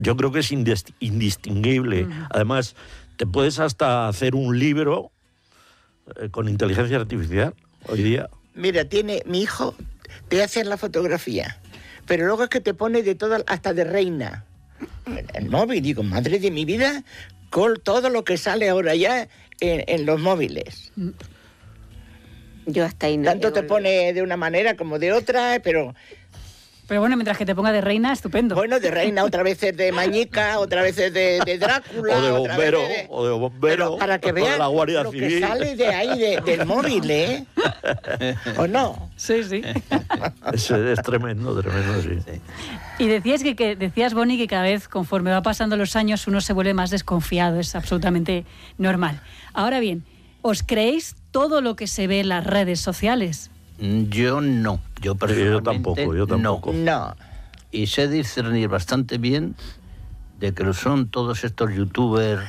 yo creo que es indistinguible. Además, te puedes hasta hacer un libro con inteligencia artificial hoy día. Mira, mi hijo te hace la fotografía, pero luego es que te pone de todo, hasta de reina. El móvil, digo, madre de mi vida, con todo lo que sale ahora ya en los móviles. Yo hasta ahí no. Tanto te pone de una manera como de otra, pero bueno, mientras que te ponga de reina, estupendo. Bueno, de reina, otra vez es de Mañica, otra vez es de Drácula. O de bombero. Para que vean la Guardia lo Civil. Que sale de ahí, del móvil, ¿eh? ¿O no? Sí, sí. Es tremendo, sí. Y decías, Boni, que cada vez, conforme va pasando los años, uno se vuelve más desconfiado. Es absolutamente normal. Ahora bien, ¿os creéis todo lo que se ve en las redes sociales? Yo no. Yo personalmente yo tampoco. No. Y sé discernir bastante bien de que son todos estos youtubers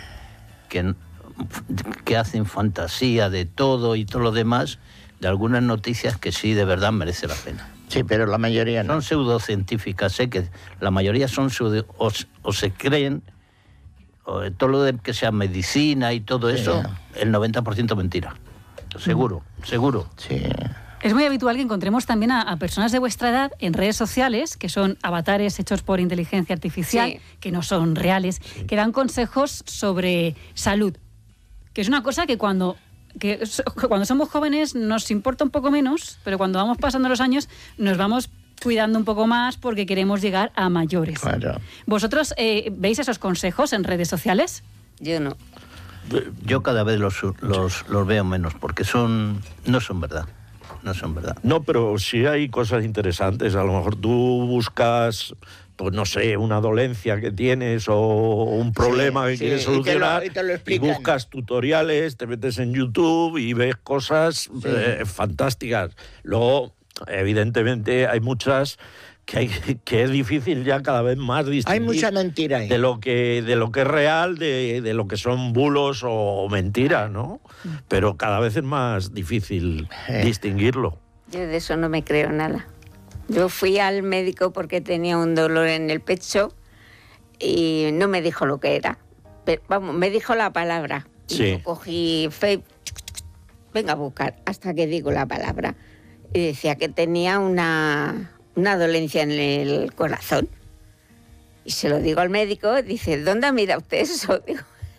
que hacen fantasía de todo y todo lo demás, de algunas noticias que sí de verdad merece la pena. Sí, pero la mayoría no. Son pseudocientíficas, sé que la mayoría son o se creen, o todo lo de que sea medicina y todo eso, el 90% mentira. Seguro. Sí. Es muy habitual que encontremos también a personas de vuestra edad en redes sociales, que son avatares hechos por inteligencia artificial, que no son reales, que dan consejos sobre salud, que es una cosa que cuando somos jóvenes nos importa un poco menos, pero cuando vamos pasando los años nos vamos cuidando un poco más porque queremos llegar a mayores. Claro. ¿Vosotros veis esos consejos en redes sociales? Yo no. Yo cada vez los veo menos porque no son verdad. No son verdad. No, pero sí hay cosas interesantes. A lo mejor tú buscas, pues no sé, una dolencia que tienes o un problema que quieres solucionar y buscas tutoriales, te metes en YouTube y ves cosas fantásticas. Luego, evidentemente, hay muchas que es difícil ya cada vez más distinguir. Hay mucha mentira ahí. De lo que es real, de lo que son bulos o mentiras, ¿no? Pero cada vez es más difícil distinguirlo. Yo de eso no me creo nada. Yo fui al médico porque tenía un dolor en el pecho y no me dijo lo que era. Pero, vamos, me dijo la palabra. Sí. Y yo cogí venga a buscar hasta que digo la palabra. Y decía que tenía una dolencia en el corazón. Y se lo digo al médico, dice, ¿dónde mira usted eso? Digo,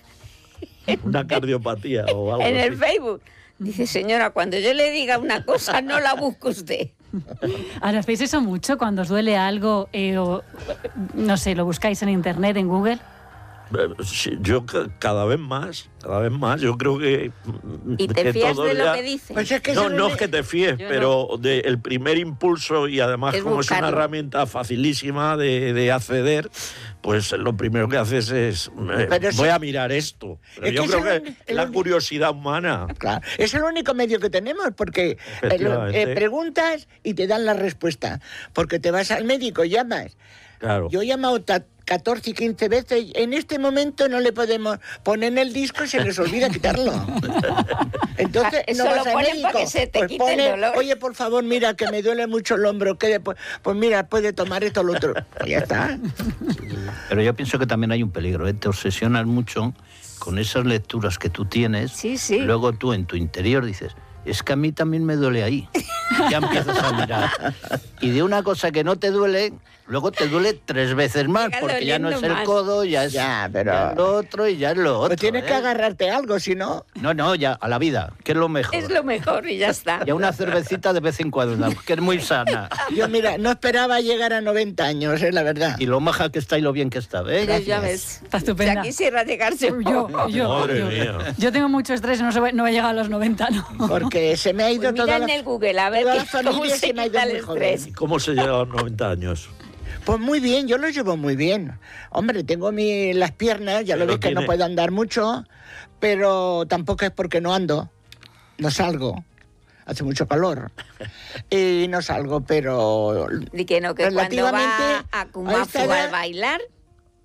una cardiopatía o algo en así. el Facebook. Dice, señora, cuando yo le diga una cosa, no la busque usted. Ahora, ¿hacéis eso mucho cuando os duele algo o, no sé, lo buscáis en internet, en Google? Sí, yo cada vez más, yo creo que... ¿Y te fías de lo que dice? Pues es que no es que te fíes, pero el primer impulso, y además como es una herramienta facilísima de acceder, pues lo primero que haces es, voy a mirar esto. Pero yo creo que es la curiosidad humana. Claro, es el único medio que tenemos, porque preguntas y te dan la respuesta. Porque te vas al médico, llamas. Claro. Yo he llamado 14 y 15 veces, en este momento no le podemos poner en el disco y se les olvida quitarlo. Entonces no vas al médico, para que se te quite el dolor. Oye, por favor, mira, que me duele mucho el hombro, pues mira, puede tomar esto o lo otro. Pues ya está. Pero yo pienso que también hay un peligro, ¿eh? Te obsesionas mucho con esas lecturas que tú tienes, sí. Luego tú en tu interior dices, es que a mí también me duele ahí. Ya empiezas a mirar. Y de una cosa que no te duele, luego te duele 3 veces más, porque ya no es el codo, ya es lo otro y ya es lo otro. Pues tienes que agarrarte a algo, si no... No, ya, a la vida, que es lo mejor. Es lo mejor y ya está. Y a una cervecita de vez en cuando, que es muy sana. Yo, mira, no esperaba llegar a 90 años, es la verdad. Y lo maja que está y lo bien que está, ¿ves? Ya ves. Está estupenda. Ya quisiera llegarse. Madre mía. Yo tengo mucho estrés y no voy a llegar a los 90, ¿no? Porque se me ha ido Pues toda mira en el Google, a ver toda la cómo familia se se me ha ido quita el muy joven. estrés. ¿Cómo se llega a los 90 años? Pues muy bien, yo lo llevo muy bien. Hombre, tengo las piernas, ya lo ves que no puedo andar mucho, pero tampoco es porque no ando, no salgo. Hace mucho calor y no salgo, pero Y que no, que cuando va a Kumafu a bailar,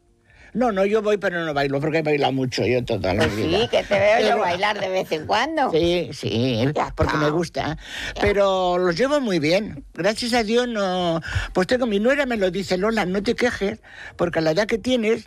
No, yo voy pero no bailo, porque he bailado mucho yo toda la vida. Sí, que te veo yo bailar de vez en cuando. Sí, porque me gusta. Pero los llevo muy bien. Gracias a Dios no... Pues tengo mi nuera me lo dice, Lola, no te quejes, porque a la edad que tienes